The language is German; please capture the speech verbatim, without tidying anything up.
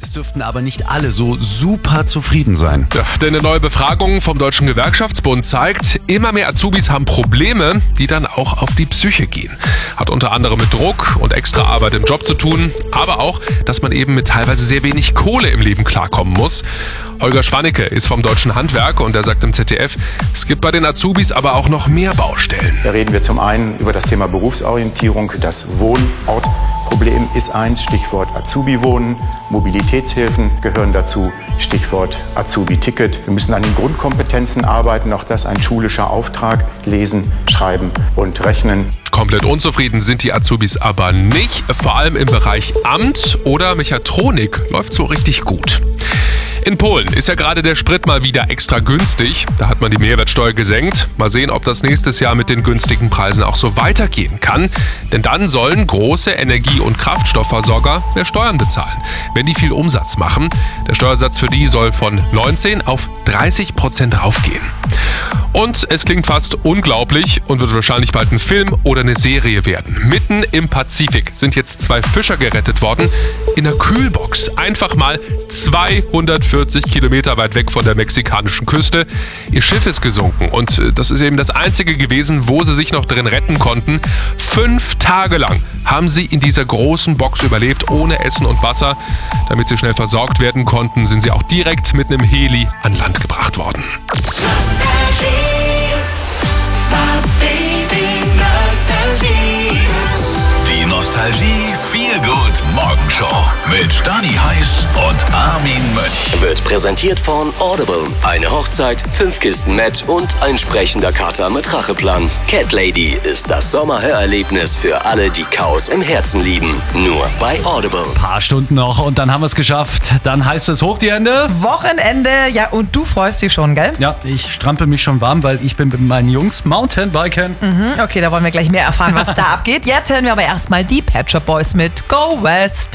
Jetzt dürften aber nicht alle so super zufrieden sein. Ja, denn eine neue Befragung vom Deutschen Gewerkschaftsbund zeigt, immer mehr Azubis haben Probleme, die dann auch auf die Psyche gehen. Hat unter anderem mit Druck und extra Arbeit im Job zu tun, aber auch, dass man eben mit teilweise sehr wenig Kohle im Leben klarkommen muss. Holger Schwannecke ist vom Deutschen Handwerk und er sagt im Z D F, es gibt bei den Azubis aber auch noch mehr Baustellen. Da reden wir zum einen über das Thema Berufsorientierung. Das Wohnortproblem ist eins, Stichwort Azubi-Wohnen. Mobilitätshilfen gehören dazu, Stichwort Azubi-Ticket. Wir müssen an den Grundkompetenzen arbeiten, auch das ein schulischer Auftrag, lesen, schreiben und rechnen. Komplett unzufrieden sind die Azubis aber nicht, vor allem im Bereich Amt oder Mechatronik läuft so richtig gut. In Polen ist ja gerade der Sprit mal wieder extra günstig. Da hat man die Mehrwertsteuer gesenkt. Mal sehen, ob das nächstes Jahr mit den günstigen Preisen auch so weitergehen kann. Denn dann sollen große Energie- und Kraftstoffversorger mehr Steuern bezahlen, wenn die viel Umsatz machen. Der Steuersatz für die soll von neunzehn auf dreißig Prozent raufgehen. Und es klingt fast unglaublich und wird wahrscheinlich bald ein Film oder eine Serie werden. Mitten im Pazifik sind jetzt zwei Fischer gerettet worden in einer Kühlbox. Einfach mal zweihundertvierzig Kilometer weit weg von der mexikanischen Küste. Ihr Schiff ist gesunken und das ist eben das einzige gewesen, wo sie sich noch drin retten konnten. Fünf Tage lang haben sie in dieser großen Box überlebt, ohne Essen und Wasser. Damit sie schnell versorgt werden konnten, sind sie auch direkt mit einem Heli an Land gebracht worden. Die Nostalgie Feel Good Morgenshow mit Stani Heiß und Armin Mönch. Wird präsentiert von Audible. Eine Hochzeit, fünf Kisten Met und ein sprechender Kater mit Racheplan. Cat Lady ist das Sommerhörerlebnis für alle, die Chaos im Herzen lieben. Nur bei Audible. Ein paar Stunden noch und dann haben wir es geschafft. Dann heißt es hoch die Hände. Wochenende, ja, und du freust dich schon, gell? Ja, ich strampel mich schon warm, weil ich bin mit meinen Jungs Mountainbiken. Mhm, okay, da wollen wir gleich mehr erfahren, was da abgeht. Jetzt hören wir aber erstmal die Pet Shop Boys mit Go West.